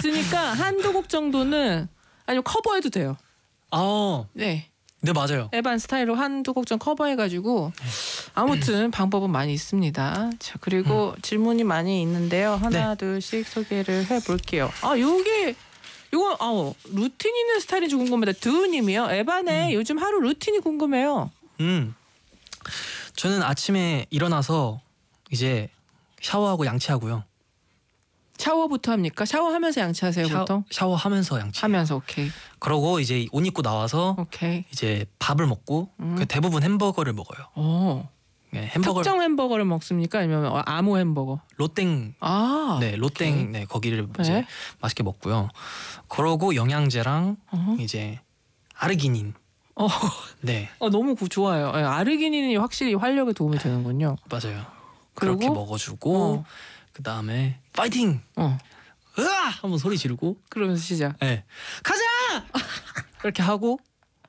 있으니까 한두 곡 정도는 아니면 커버해도 돼요. 네. 네 맞아요. 에반 스타일로 한두 곡 좀 커버해가지고 아무튼 방법은 많이 있습니다. 자 그리고 질문이 많이 있는데요. 하나 둘씩 소개를 해볼게요. 이거 루틴 있는 스타일인지 궁금합니다. 드우님이요. 에반의 요즘 하루 루틴이 궁금해요. 저는 아침에 일어나서 이제 샤워하고 양치하고요. 샤워부터 합니까? 샤워하면서 양치하세요 보통? 샤워하면서 양치. 하면서 오케이. 그러고 이제 옷 입고 나와서 오케이. 이제 밥을 먹고 대부분 햄버거를 먹어요. 네, 특정 햄버거를 먹습니까? 아니면 아무 햄버거? 로땡. 네, 로땡. 네, 거기를 이제 맛있게 먹고요. 그러고 영양제랑 이제 아르기닌. 네. 너무 좋아요. 아르기닌이 확실히 활력에 도움이 되는군요. 맞아요. 그렇게 먹어주고 그 다음에 파이팅. 으아! 한번 소리 지르고 그러면서 시작. 네. 가자! 이렇게 하고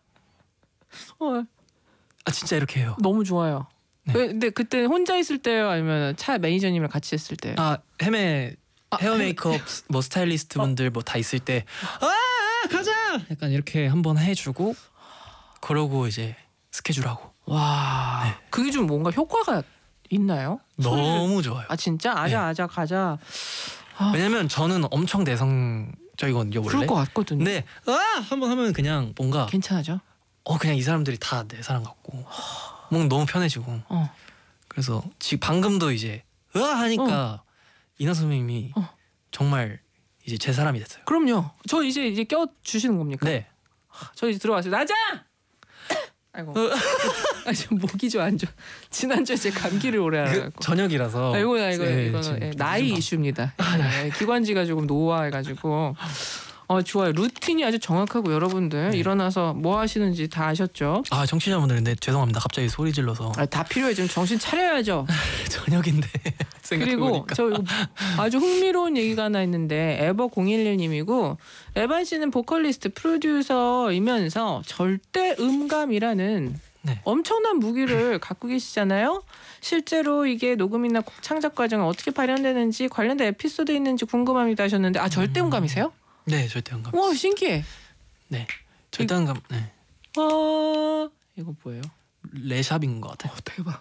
진짜 이렇게 해요. 너무 좋아요. 네. 근데 그때 혼자 있을 때요, 아니면 차 매니저님이랑 같이 있을 때요? 헤어 메이크업 뭐 스타일리스트 분들 뭐 다 있을 때 가자! 약간 이렇게 한번 해주고 그러고 이제 스케줄하고. 와, 네. 그게 좀 뭔가 효과가 있나요? 너무 좋아요. 진짜? 아자 가자. 왜냐면 저는 엄청 내성적이거든요 원래. 그럴 것 같거든요. 네. 한번 하면 그냥 뭔가 괜찮아죠? 그냥 이 사람들이 다 내 사람 같고 뭔가 너무 편해지고. 그래서 지금 방금도 이제 하니까 이나 선생님이 정말 이제 제 사람이 됐어요. 그럼요. 저 이제 껴 주시는 겁니까? 네. 저 이제 들어왔어요. 나자! 아이고. 지금 목이 좀 안 좋아. 지난주에 제 감기를 오래 앓아갖고. 저녁이라서. 이거는 나이 이슈입니다. 기관지가 조금 노화해가지고. 좋아요. 루틴이 아주 정확하고 여러분들 일어나서 뭐 하시는지 다 아셨죠? 청취자분들 근데 죄송합니다. 갑자기 소리 질러서. 다 필요해. 좀 정신 차려야죠. 저녁인데. 그리고 저 이거 아주 흥미로운 얘기가 하나 있는데 에버011님이고 에반 씨는 보컬리스트 프로듀서이면서 절대 음감이라는 엄청난 무기를 갖고 계시잖아요. 실제로 이게 녹음이나 곡 창작 과정은 어떻게 발현되는지 관련된 에피소드 있는지 궁금합니다 하셨는데 절대 음감이세요? 네, 절대 음감. 와, 신기해. 네, 절대 음감. 네. 이거 뭐예요? 레샵인 것 같아요. 대박.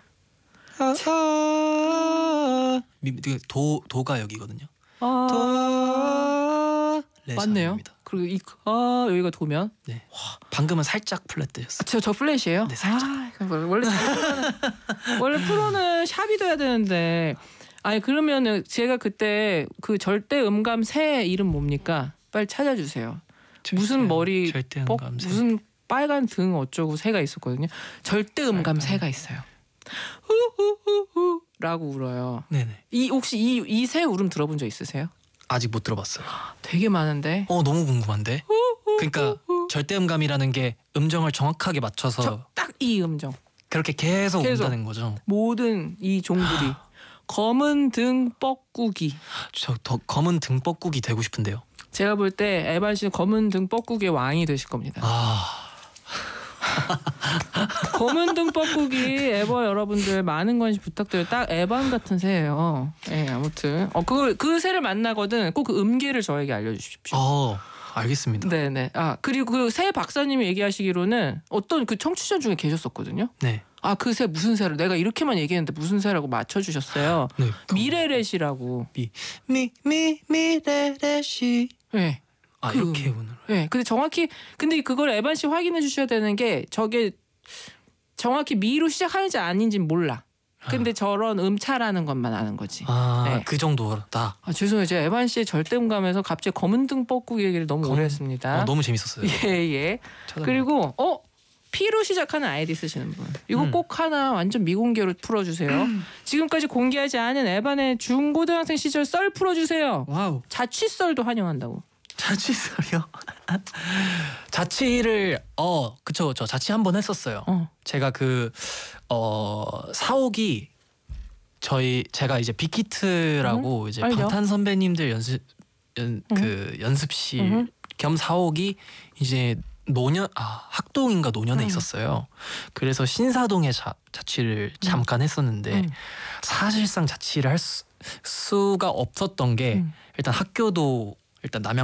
도가 여기거든요. 맞네요. 그리고 여기가 도면. 네. 방금은 살짝 플랫 되셨어요. 저 플랫이에요? 네, 살짝. 원래 프로는 샵이 돼야 되는데. 그러면은 제가 그때 그 절대 음감 새 이름 뭡니까? 빨리 찾아주세요. 무슨 머리 무슨 빨간 등 어쩌고 새가 있었거든요. 절대 음감 새가 있어요. 후후후후라고 울어요. 네네. 혹시 이 새 울음 들어본 적 있으세요? 아직 못 들어봤어요. 되게 많은데. 너무 궁금한데. 그러니까 절대 음감이라는 게 음정을 정확하게 맞춰서 딱 이 음정. 그렇게 계속 온다는 거죠. 모든 이 종들이. 검은 등 뻐꾸기. 저 더 검은 등 뻐꾸기 되고 싶은데요. 제가 볼 때 에반 씨는 검은 등 뻐꾸기의 왕이 되실 겁니다. 검은 등 뻐꾸기 에버 여러분들 많은 관심 부탁드려요. 딱 에반 같은 새예요. 아무튼 그 새를 만나거든 꼭 그 음계를 저에게 알려주십시오. 알겠습니다. 네네. 그리고 그 새 박사님이 얘기하시기로는 어떤 그 청취자 중에 계셨었거든요. 네. 그 새 무슨 새로 내가 이렇게만 얘기했는데 무슨 새라고 맞춰주셨어요. 네. 미레렛이라고. 미레렛이. 네. 이렇게 오늘. 네. 근데 정확히 그걸 에반 씨 확인해 주셔야 되는 게 저게 정확히 미로 시작하는지 아닌지는 몰라. 근데 저런 음차라는 것만 아는 거지. 그 정도다. 죄송해요. 제가 에반 씨의 절대음감에서 갑자기 검은 등 뻐꾸기 얘기를 너무 오래 했습니다. 너무 재밌었어요. 예. 그리고 P로 시작하는 아이디 쓰시는 분. 이거 꼭 하나 완전 미공개로 풀어주세요. 지금까지 공개하지 않은 에반의 중고등학생 시절 썰 풀어주세요. 와우. 자취썰도 환영한다고. 자취썰이요? 자취를 그쵸 자취 한번 했었어요. 제가 사옥이 제가 이제 빅히트라고 이제 알죠? 방탄 선배님들 그 연습실 겸 사옥이 이제 학동인가 노년에 있었어요. 그래서 신사동에 자취를 잠깐 했었는데 사실상 자취를 할 수가 없었던 게 일단 학교도 일단 남양